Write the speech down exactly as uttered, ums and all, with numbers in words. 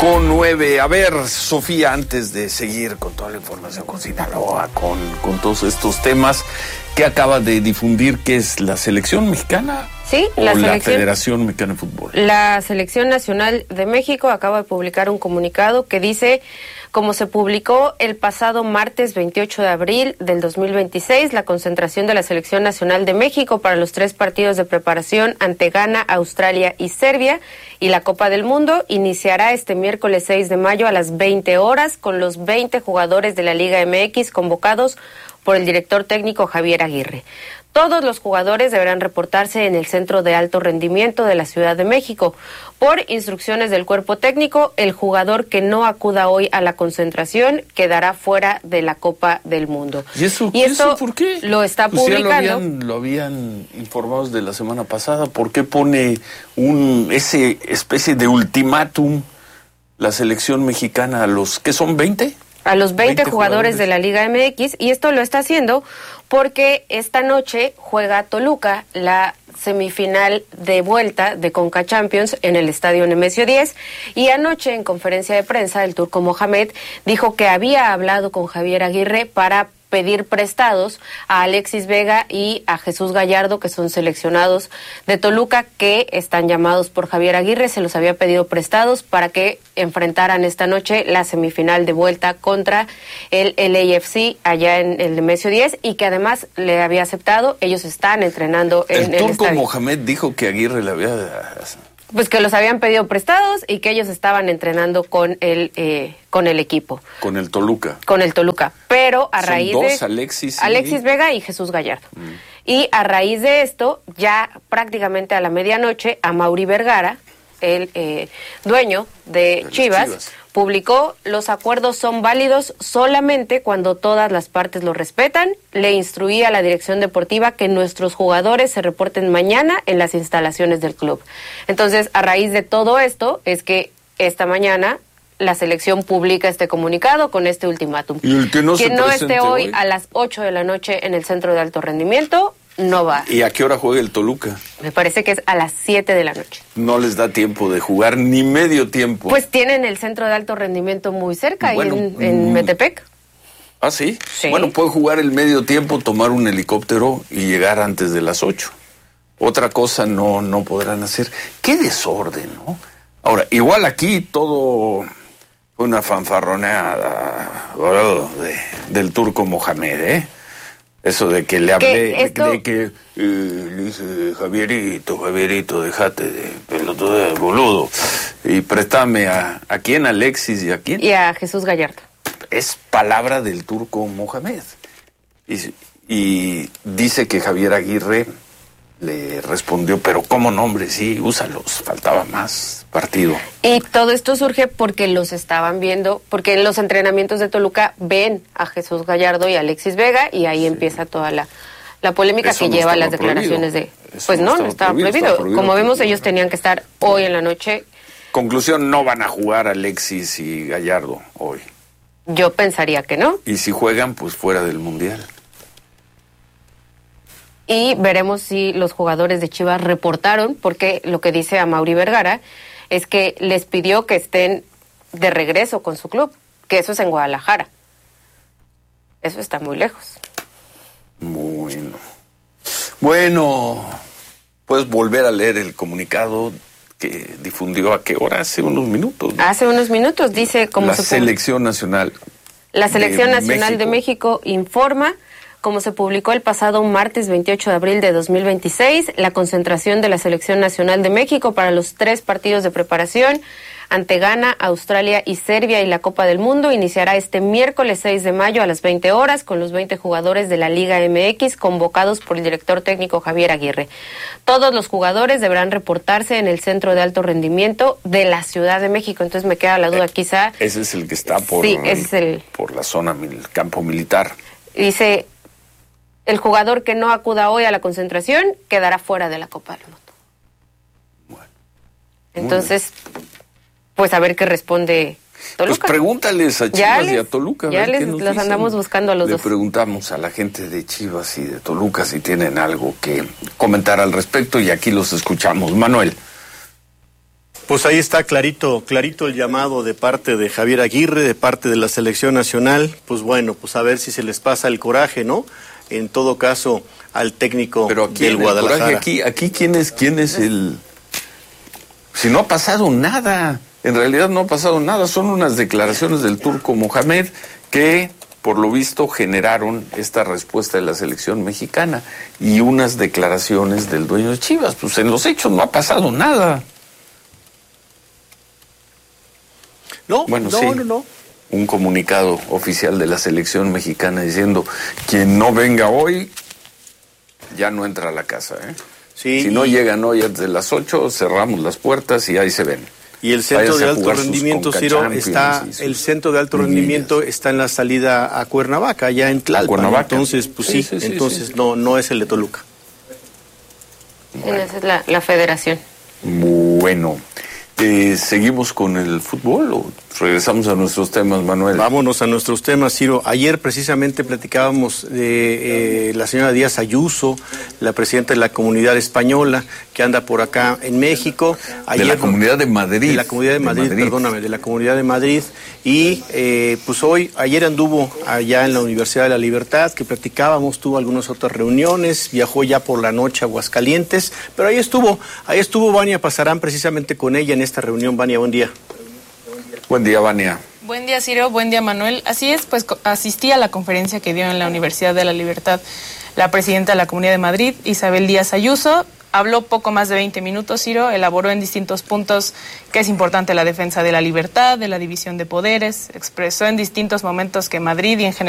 con nueve. A ver, Sofía, antes de seguir con toda la información con Sinaloa, con, con todos estos temas, ¿qué acaba de difundir? ¿Qué es la selección mexicana? Sí, o la, la selección, Federación Mexicana de Fútbol. La Selección Nacional de México acaba de publicar un comunicado que dice: como se publicó el pasado martes veintiocho de abril del dos mil veintiséis, la concentración de la Selección Nacional de México para los tres partidos de preparación ante Ghana, Australia y Serbia y la Copa del Mundo iniciará este miércoles seis de mayo a las veinte horas con los veinte jugadores de la Liga M X convocados por el director técnico Javier Aguirre. Todos los jugadores deberán reportarse en el Centro de Alto Rendimiento de la Ciudad de México. Por instrucciones del cuerpo técnico, el jugador que no acuda hoy a la concentración quedará fuera de la Copa del Mundo. ¿Y eso, y esto eso por qué? Lo está pues publicando. Ya lo habían, lo habían informado de la semana pasada. ¿Por qué pone un ese especie de ultimátum la selección mexicana a los que son veinte? A los veinte, veinte jugadores, jugadores de la Liga M X, y esto lo está haciendo porque esta noche juega Toluca la semifinal de vuelta de Conca Champions en el Estadio Nemesio diez, y anoche en conferencia de prensa el turco Mohamed dijo que había hablado con Javier Aguirre para pedir prestados a Alexis Vega y a Jesús Gallardo, que son seleccionados de Toluca, que están llamados por Javier Aguirre. Se los había pedido prestados para que enfrentaran esta noche la semifinal de vuelta contra el L A F C allá en el Nemesio diez, y que además le había aceptado. Ellos están entrenando en el El turco estadio. Mohamed dijo que Aguirre le había... Pues que los habían pedido prestados y que ellos estaban entrenando con el eh, con el equipo. Con el Toluca. Con el Toluca. Pero a Son raíz dos, de... Alexis, y... Alexis Vega y Jesús Gallardo. Mm. Y a raíz de esto, ya prácticamente a la medianoche, Amaury Vergara, el eh, dueño de, de Chivas, Chivas, publicó: los acuerdos son válidos solamente cuando todas las partes lo respetan. Le instruí a la dirección deportiva que nuestros jugadores se reporten mañana en las instalaciones del club. Entonces, a raíz de todo esto, es que esta mañana la selección publica este comunicado con este ultimátum. ¿Y el que no, que se no esté hoy, hoy a las ocho de la noche en el Centro de Alto Rendimiento, no va. ¿Y a qué hora juega el Toluca? Me parece que es a las siete de la noche. No les da tiempo de jugar ni medio tiempo. Pues tienen el Centro de Alto Rendimiento muy cerca, bueno, ahí en, en mm, Metepec. ¿Ah, sí? Sí. Bueno, puede jugar el medio tiempo, tomar un helicóptero y llegar antes de las ocho. Otra cosa no, no podrán hacer. ¡Qué desorden!, ¿no? Ahora, igual aquí todo fue una fanfarroneada oh, de, del turco Mohamed, ¿eh? Eso de que le hablé, esto... de que eh, le dice: Javierito, Javierito, déjate de pelotudo de boludo y préstame a, ¿a quién? Alexis y a quién? Y a Jesús Gallardo. Es palabra del turco Mohamed. Y, y dice que Javier Aguirre le respondió: pero ¿cómo nombre? Sí, úsalos, faltaba más partido. Y todo esto surge porque los estaban viendo, porque en los entrenamientos de Toluca ven a Jesús Gallardo y a Alexis Vega, y ahí sí. empieza toda la, la polémica Eso que no lleva las declaraciones prohibido. de... Eso pues no, no estaba prohibido. prohibido. prohibido. Como vemos, ellos tenían que estar hoy en la noche. Conclusión: no van a jugar Alexis y Gallardo hoy. Yo pensaría que no. Y si juegan, pues fuera del Mundial. Y veremos si los jugadores de Chivas reportaron, porque lo que dice Amaury Vergara es que les pidió que estén de regreso con su club, que eso es en Guadalajara. Eso está muy lejos. Bueno. Bueno, puedes volver a leer el comunicado que difundió a qué hora, hace unos minutos, ¿no? Hace unos minutos, dice como la se selección nacional. La selección de nacional México. de México informa: como se publicó el pasado martes veintiocho de abril de dos mil veintiséis, la concentración de la Selección Nacional de México para los tres partidos de preparación ante Ghana, Australia y Serbia y la Copa del Mundo iniciará este miércoles seis de mayo a las veinte horas con los veinte jugadores de la Liga M X convocados por el director técnico Javier Aguirre. Todos los jugadores deberán reportarse en el Centro de Alto Rendimiento de la Ciudad de México. Entonces me queda la duda, quizá... Ese es el que está por, sí, ese es el... por la zona, el campo militar. Dice... el jugador que no acuda hoy a la concentración quedará fuera de la Copa del Mundo. Bueno, entonces, pues a ver qué responde Toluca. Pues pregúntales a Chivas les, y a Toluca. Ya les los dicen. andamos buscando a los Le dos. Le preguntamos a la gente de Chivas y de Toluca si tienen algo que comentar al respecto, y aquí los escuchamos. Manuel. Pues ahí está clarito, clarito el llamado de parte de Javier Aguirre, de parte de la selección nacional. Pues bueno, pues a ver si se les pasa el coraje, ¿no? En todo caso, al técnico Pero aquí del Guadalajara. Coraje, aquí, aquí quién es, quién es el. Si no ha pasado nada, en realidad no ha pasado nada. Son unas declaraciones del Turco Mohamed que, por lo visto, generaron esta respuesta de la selección mexicana y unas declaraciones del dueño de Chivas. Pues en los hechos no ha pasado nada. No, bueno, no, sí, no, no. Un comunicado oficial de la selección mexicana diciendo: quien no venga hoy ya no entra a la casa, ¿eh? Sí, si no llegan hoy antes de las ocho, cerramos las puertas y ahí se ven. Y el centro de alto rendimiento, Ciro, está, el centro de alto rendimiento está en la salida a Cuernavaca, allá en Tlalpan. Entonces, pues sí, sí, sí entonces sí. no no es el de Toluca. Bueno. Esa es la, la federación. Bueno, eh, ¿seguimos con el fútbol o regresamos a nuestros temas, Manuel? Vámonos a nuestros temas, Ciro. Ayer precisamente platicábamos de eh, la señora Díaz Ayuso, la presidenta de la Comunidad Española, que anda por acá en México. Ayer, de la Comunidad de Madrid. De la Comunidad de Madrid, de Madrid. perdóname, de la Comunidad de Madrid. Y eh, pues hoy, ayer anduvo allá en la Universidad de la Libertad, que platicábamos, tuvo algunas otras reuniones, viajó ya por la noche a Aguascalientes, pero ahí estuvo, ahí estuvo Vania Pasarán precisamente con ella en esta reunión. Vania, buen día. Buen día, Vania. Buen día, Ciro. Buen día, Manuel. Así es, pues asistí a la conferencia que dio en la Universidad de la Libertad la presidenta de la Comunidad de Madrid, Isabel Díaz Ayuso. Habló poco más de veinte minutos, Ciro, elaboró en distintos puntos que es importante la defensa de la libertad, de la división de poderes, expresó en distintos momentos que Madrid y en general